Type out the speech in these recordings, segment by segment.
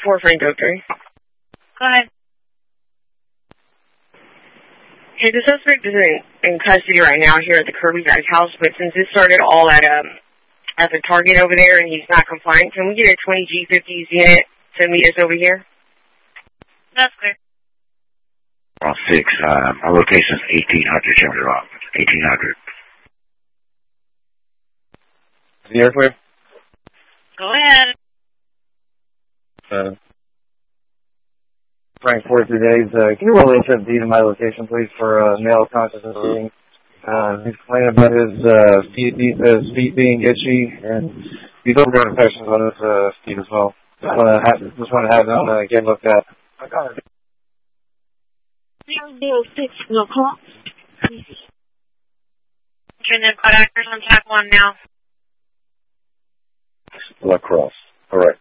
4 Franco 3. Go ahead. Hey, the suspect is in custody right now here at the Kirby guy's house, but since this started all at the Target over there and he's not compliant, can we get a 20 G50s unit to meet us over here? That's clear. On 6, our location is 1800 Chamber Rock. 1800. Is he here for you? Go ahead. Frank, 43 days. Can you roll HFD to my location, please, for male consciousness reading? He's complaining about his feet being itchy, and he's overgrown infections on his feet as well. Just want to have them get looked at. I got it. 006, no call. Turn the code actors on TAC 1 now. La Crosse. Correct.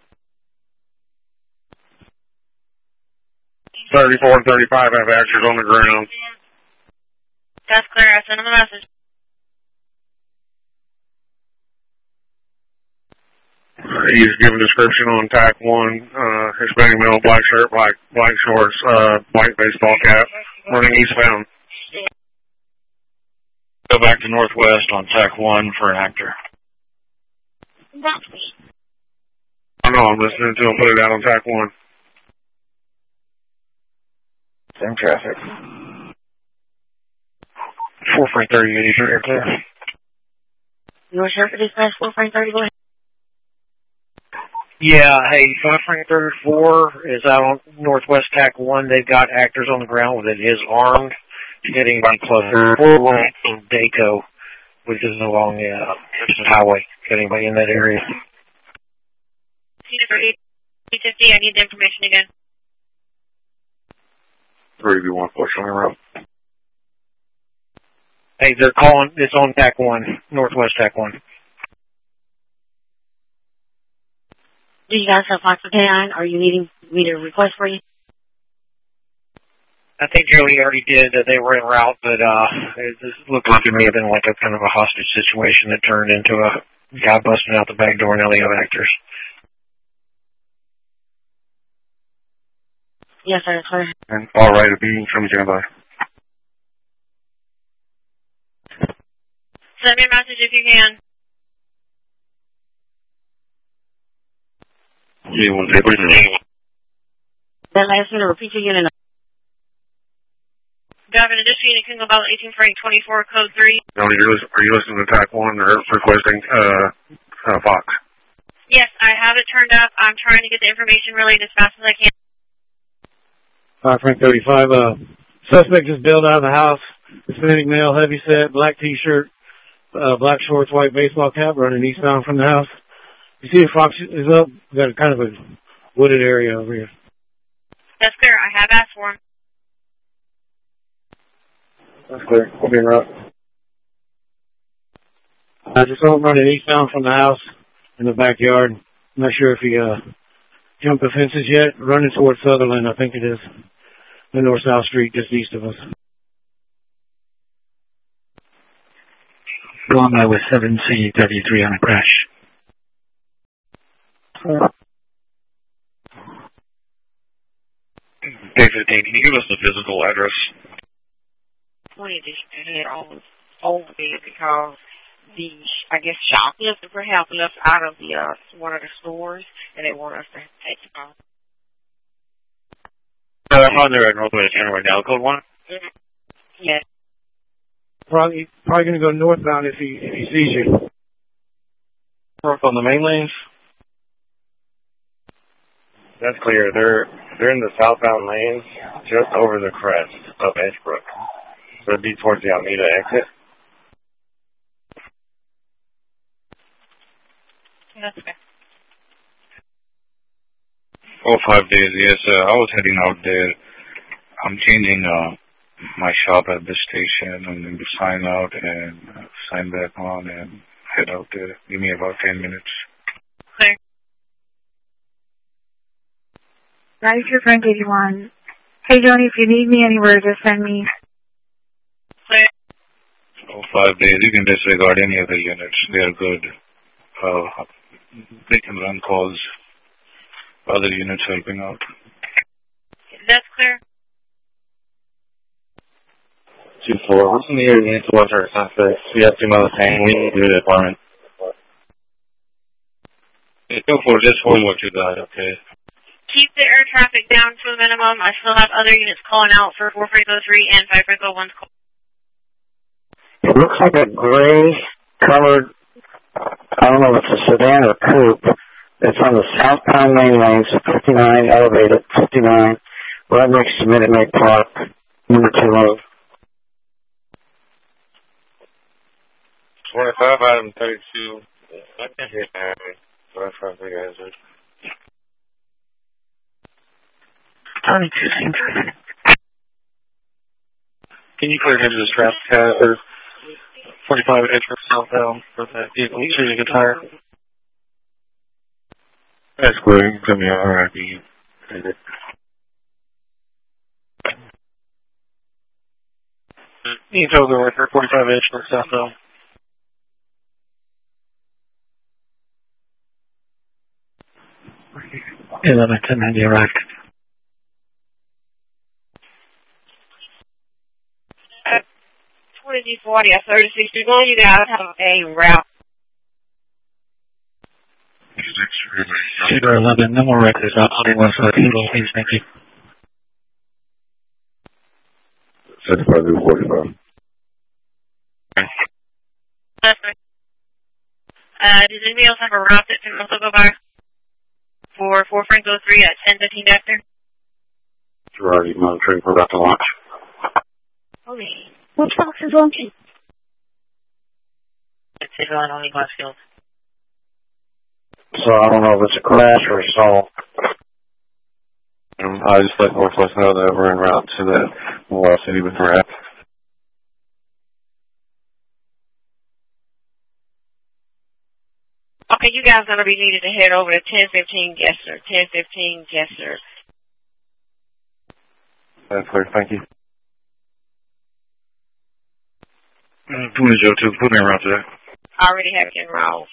34 and 35 have actors on the ground. That's clear. I sent him a message. He's given description on TAC 1, Hispanic male, black shirt, black shorts, white baseball cap, running eastbound. Go back to Northwest on TAC 1 for an actor. I know, I'm listening to him put it out on TAC 1. Same traffic. 4 Frank 30, you're clear. You want to share for dispatch 4 Frank 30? Go ahead. Yeah, hey, 5 Frank 34 is out on Northwest TAC 1. They've got actors on the ground that is armed, getting closer. 4-1 in Daco, which is along the highway. Get anybody in that area? Cedar 850, I need the information again. 3v1 push on the road. Hey, they're calling, it's on TAC 1, Northwest TAC 1. Do you guys have 5 for K9? Are you needing me to request for you? I think Joey already did. They were en route, but it looked like it may have been like a kind of a hostage situation that turned into a guy busting out the back door and all the other actors. Yes, sir. Sorry. And all right, a being from standby. Send me a message if you can. You want to say That last unit, repeat your unit. Gavin, additional unit can go about 18 Frank 24, code 3. Are you listening to TAC 1 or requesting Fox? Yes, I have it turned up. I'm trying to get the information relayed as fast as I can. 5 Frank 35, suspect just bailed out of the house. Hispanic male, heavy set, black t-shirt, black shorts, white baseball cap, running eastbound from the house. You see the Fox is up? We got kind of a wooded area over here. That's clear. I have asked for him. That's clear. We'll be en route. I just saw him running eastbound from the house in the backyard. I'm not sure if he jumped the fences yet. Running towards Sutherland, I think it is. The north-south street just east of us. Go on by with 7C33 on a crash. Day 15, can you give us the physical address? 20 had all of it because the, I guess, shoplifters were helping us out of the one of the stores, and they want us to take it off. I'm on there at Northwest right now. Code 1? Yeah. Probably going to go northbound if he sees you. Work on the main lanes? That's clear. They're in the southbound lanes, just over the crest of Edgebrook. So it'd be towards the Alameda exit. That's okay. 5 days, yes. I was heading out there. I'm changing my shop at this station. I'm going to sign out and sign back on and head out there. Give me about 10 minutes. Clear. 92 Frank 81. Hey, Joni, if you need me anywhere, just send me. Clear. 5 days. You can disregard any of the units. They're good. They can run calls. other units helping out. That's clear. 2-4. What's in the air unit to watch our conflict? We have 2 miles hanging. We need to do the department. Hey, 2-4, just hold what you got, okay? Keep the air traffic down to a minimum. I still have other units calling out for 4 Franco 3 and 5 Franco 1's call. It looks like a gray-colored, I don't know if it's a sedan or coupe. It's on the southbound main lanes, 59 elevated, 59, right next to Minute Maid Park, number 2 road. 25, item 32. I can hear that. 25, you guys are. 22 seems good. Can you clear into this traffic hazard? 45 edge for southbound for that vehicle choosing a tire. That's clear. You can tell me how happy you. You can tell the record 45 edge for southbound. Yeah, 1090 arrived. At 2040 at 36, you guys have a route. Shooter 11, no more records. I'll call you once for Kilo, please. Thank you. 75 to 45. Perfect. Does anybody else have a route that can also go by? For 4 Franco 3 at 10:15 after? Gerardi monitoring for about to launch. Okay. Which box is launching? It's on only Glassfield. So I don't know if it's a crash or a stall. I just let Northwest know that we're en route to the Milwaukee City with RAP. Okay, you guys are going to be needed to head over to 1015 Gesser. 1015 Gesser. That's clear. Thank you. 202, put me around to that. I already have it en route.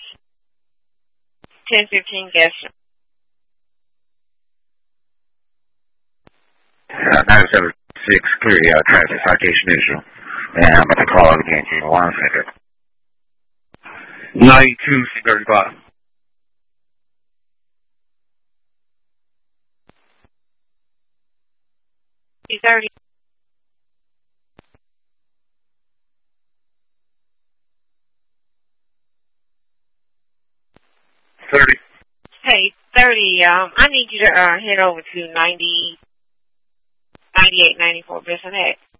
1015 Gesser. 976, clear traffic citation issue. And I'm about to call it again. Give me 1 second. 92, 35. C30. Hey, 30, I need you to head over to 98, 94 Bissonnette.